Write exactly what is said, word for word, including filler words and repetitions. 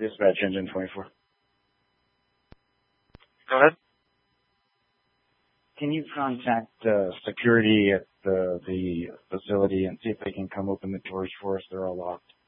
Dispatch engine twenty-four. Go ahead. Can you contact uh, security at the, the facility and see if they can come open the doors for us? They're all locked.